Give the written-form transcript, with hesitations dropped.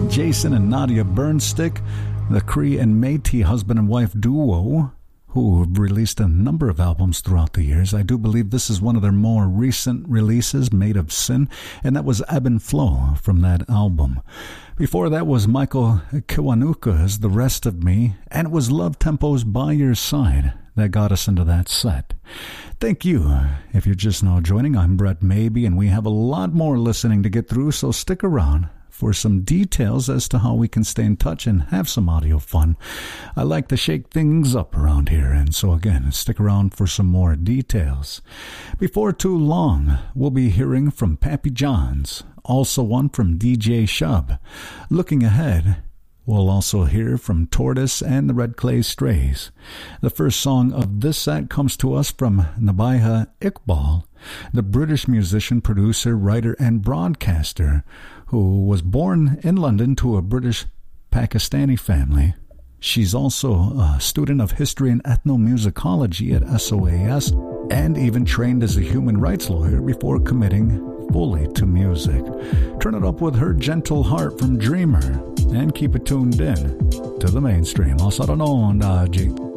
Jason and Nadia Burnstick, the Cree and Métis husband and wife duo, who have released a number of albums throughout the years. I do believe this is one of their more recent releases, Made of Sin, and that was Ebb and Flow from that album. Before that was Michael Kiwanuka's The Rest of Me, and it was Love Tempo's By Your Side that got us into that set. Thank you. If you're just now joining, I'm Brett Maybe, and we have a lot more listening to get through, so stick around for some details as to how we can stay in touch and have some audio fun. I like to shake things up around here, and so again, stick around for some more details. Before too long, we'll be hearing from Pappy Johns, also one from DJ Shub. Looking ahead, we'll also hear from Tortoise and the Red Clay Strays. The first song of this set comes to us from Nabihah Iqbal, the British musician, producer, writer, and broadcaster who was born in London to a British Pakistani family. She's also a student of history and ethnomusicology at SOAS and even trained as a human rights lawyer before committing fully to music. Turn it up with Her Gentle Heart from Dreamer and keep it tuned in to the mainstream. I'll settle on, G.